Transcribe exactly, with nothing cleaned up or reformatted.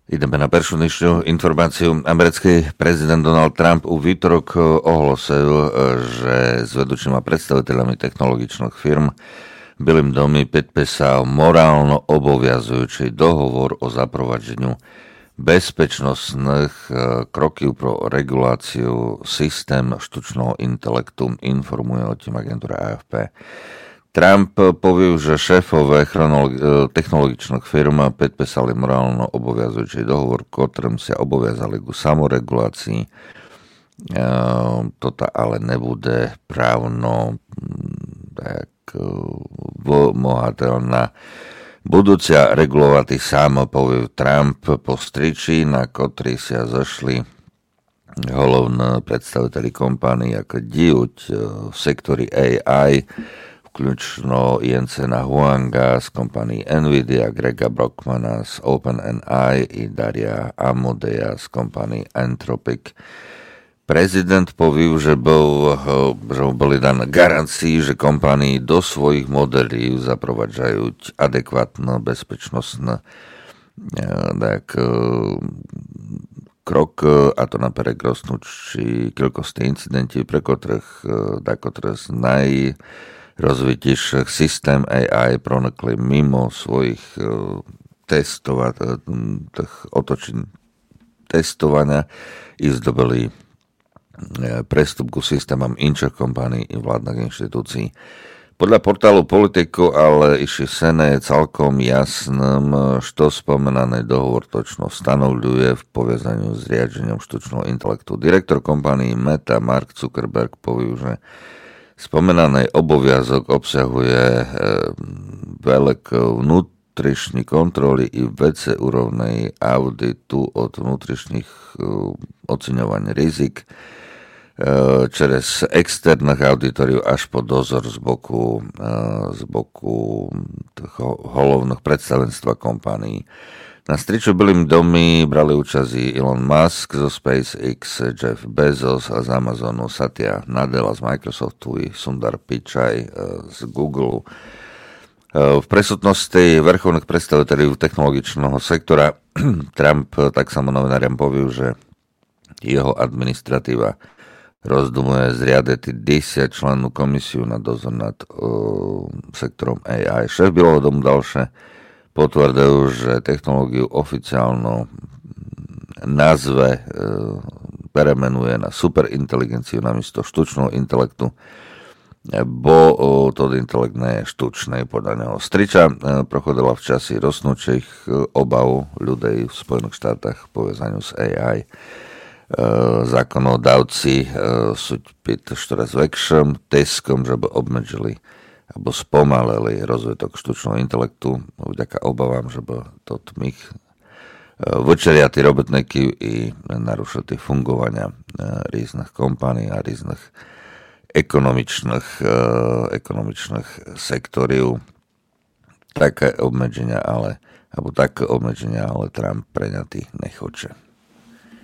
Ideme na prvú dnešnú informáciu. Americký prezident Donald Trump u výtorok ohlasil, že s vedúcimi predstaviteľami technologických firm Billym domy podpísal morálno obovязуючий dohovor o zaprovádzeniu bezpečnostných krokov pro reguláciu systém štučného intelektu, informuje o tým agentúra á ef pé. Trump povie, že šéfové technologičných firm podpísali morálno obovязуючий dohovor, ktorým sa obaviazali ku samoregulácii. Toto ale nebude právno tak vymohateľná. Budúcia regulovať sám, povie Trump po striči, na ktorý sa zašli hlavní predstaviteľi kompánií ako diuť v sektori á í, vključno Jensena Huanga z kompanii Nvidia, Grega Brockmana z OpenAI i Daria Amodeja z kompanii Anthropic. Prezident povie, že, bol, že boli dané garancie, že kompanii do svojich modelí zaprovádzajú adekvátne bezpečnostné tak, krok, a to napriek rostnúči veľkosti incidentí, pre ktorých z najrozvitejších systém á í pronikli mimo svojich testova, otočení testovania i zdobili prestup ku systémom inších kompánií i vládnych inštitúcií. Podľa portálu Politico ale ešte sene je celkom jasným, što spomenaný dohovor točno stanovľuje v poviazaniu s riadením štučného intelektu. Direktor kompánii Meta Mark Zuckerberg povie, že spomenaný oboviazok obsahuje e, veľk vnútrišní kontroly i vece úrovnej auditu od vnútrišných e, oceňovaní rizik čez externých auditoriów až po dozor z boku, z boku hlavných predstavenstva kompánií. Na striču Billym domy brali účasť Elon Musk zo SpaceX, Jeff Bezos a z Amazonu, Satya Nadella z Microsoftu i Sundar Pichai z Google. V presutnosti vrcholných predstaviteľov technologičného sektora Trump tak samo novináriam povie, že jeho administratíva rozdumuje zriadiť desaťčlennú komisiu na dozor nad uh, sektorom á í. Šéf Bieleho domu ďalšie potvrdil, že technológiu oficiálno nazve uh, premenuje na superinteligenciu namiesto štučného intelektu, bo uh, to intelekt nie je štučný podľa neho. Striča uh, prochodila v časi rostnúcich uh, obav ľudí v Spojených štátach v povezaniu s á í. Zákonodavci sú byť čoraz väčším tiskom, že by obmedzili alebo spomalili rozvitok štučného intelektu vďaka obavám, že by to tmých vyčeriati robotníky i narušili fungovania rôznych kompánií a rôznych ekonomičných, ekonomičných sektoriów. Také obmedzenia ale, alebo také obmedzenia ale Trump preňatý nechoče.